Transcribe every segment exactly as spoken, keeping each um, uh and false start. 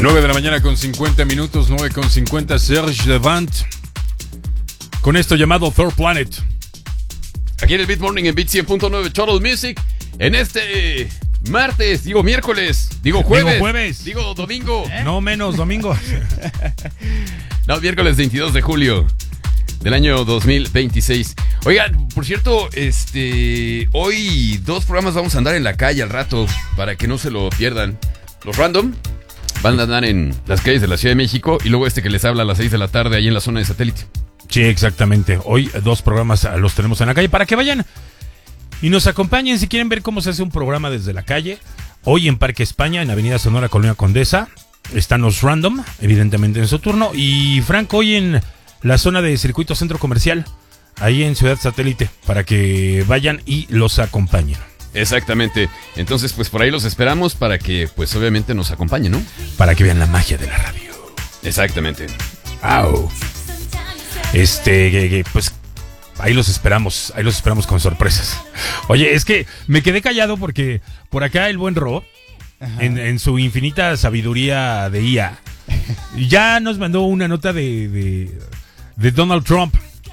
nueve de la mañana con cincuenta minutos, nueve con cincuenta, Serge Levant. Con esto llamado Third Planet. Aquí en el Beat Morning en Beat cien punto nueve Total Music. En este martes, digo miércoles, digo jueves. Digo jueves. Digo domingo. ¿Eh? No menos, domingo. No, miércoles veintidós de julio del año dos mil veintiséis. Oigan, por cierto, este hoy dos programas vamos a andar en la calle al rato para que no se lo pierdan. Los Random van a andar en las calles de la Ciudad de México y luego este que les habla a las seis de la tarde ahí en la zona de Satélite. Sí, exactamente. Hoy dos programas los tenemos en la calle para que vayan y nos acompañen si quieren ver cómo se hace un programa desde la calle. Hoy en Parque España, en Avenida Sonora Colonia Condesa, están los Random, evidentemente en su turno. Y Franco, hoy en la zona de Circuito Centro Comercial, ahí en Ciudad Satélite, para que vayan y los acompañen. Exactamente. Entonces, pues por ahí los esperamos para que, pues obviamente nos acompañen, ¿no? Para que vean la magia de la radio. Exactamente. Au. Este, pues ahí los esperamos, ahí los esperamos con sorpresas. Oye, es que me quedé callado porque por acá el buen Ro, en, en su infinita sabiduría de I A, ya nos mandó una nota de, de, de Donald Trump.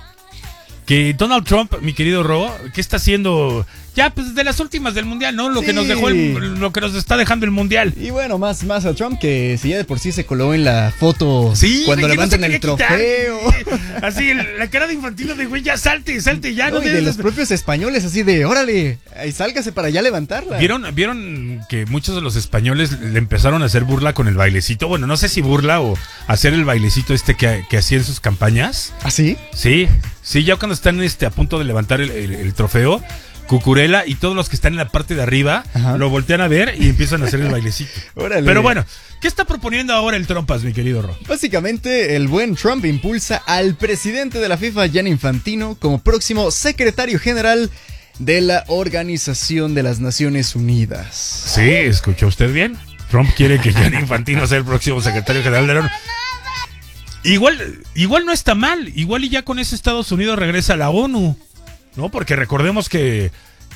Que Donald Trump, mi querido Ro, ¿qué está haciendo? Ya, pues de las últimas del mundial, ¿no? Lo sí. que nos dejó, el, lo que nos está dejando el mundial. Y bueno, más, más a Trump, que si ya de por sí se coló en la foto sí, cuando levantan no el trofeo. Así, la cara de infantino de güey, ya salte, salte, ya. No, no y de los propios españoles, así de, órale, ahí sálgase para ya levantarla. ¿Vieron, ¿Vieron que muchos de los españoles le empezaron a hacer burla con el bailecito? Bueno, no sé si burla o hacer el bailecito este que, que hacía en sus campañas. ¿Ah, sí? Sí, sí, ya cuando están este, a punto de levantar el, el, el trofeo, Cucurella y todos los que están en la parte de arriba, ajá, lo voltean a ver y empiezan a hacer el bailecito. Órale. Pero bueno, ¿qué está proponiendo ahora el Trumpas, mi querido Ro? Básicamente, el buen Trump impulsa al presidente de la FIFA, Gianni Infantino, como próximo secretario general de la Organización de las Naciones Unidas. Sí, ¿escuchó usted bien? Trump quiere que Gianni Infantino sea el próximo secretario general de la ONU. Igual, igual no está mal, igual y ya con eso Estados Unidos regresa a la ONU. No, porque recordemos que,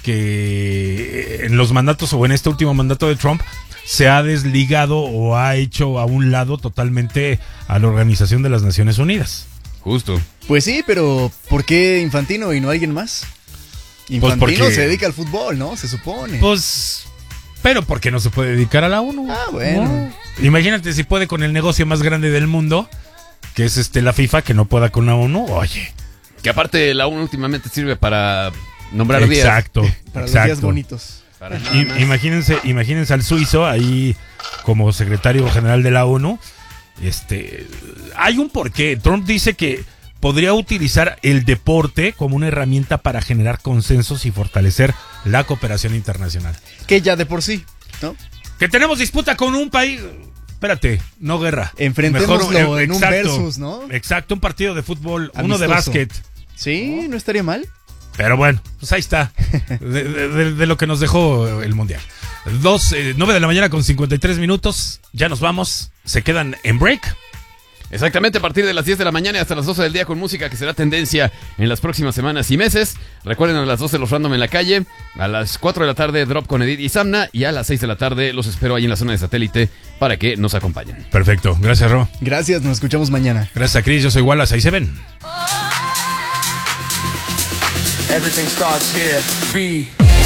que en los mandatos o en este último mandato de Trump se ha desligado o ha hecho a un lado totalmente a la Organización de las Naciones Unidas. Justo. Pues sí, pero ¿por qué Infantino y no alguien más? Infantino pues porque, se dedica al fútbol, ¿no? Se supone. Pues, pero ¿por qué no se puede dedicar a la ONU? Ah, bueno. No. Imagínate si puede con el negocio más grande del mundo, que es este la FIFA, que no pueda con la ONU. Oye. Que aparte la ONU últimamente sirve para nombrar exacto, días. Exacto. Para exacto. los días bonitos. Para I, imagínense, imagínense al suizo ahí como secretario general de la ONU. Este, hay un porqué. Trump dice que podría utilizar el deporte como una herramienta para generar consensos y fortalecer la cooperación internacional. Que ya de por sí, ¿no? Que tenemos disputa con un país. Espérate, no guerra. Enfrentémoslo Mejor, eh, en exacto, un versus, ¿no? Exacto, un partido de fútbol, amistoso. Uno de básquet. Sí, no estaría mal. Pero bueno, pues ahí está. De, de, de, de lo que nos dejó el mundial. Dos, eh, nueve de la mañana con cincuenta y tres minutos. Ya nos vamos. Se quedan en break. Exactamente, a partir de las diez de la mañana hasta las doce del día con música que será tendencia en las próximas semanas y meses. Recuerden, a las doce los Random en la calle, a las cuatro de la tarde Drop con Edith y Samna y a las seis de la tarde los espero ahí en la zona de Satélite para que nos acompañen. Perfecto, gracias Ro. Gracias, nos escuchamos mañana. Gracias a Chris, yo soy Wallace, ahí se ven. Everything starts here. Be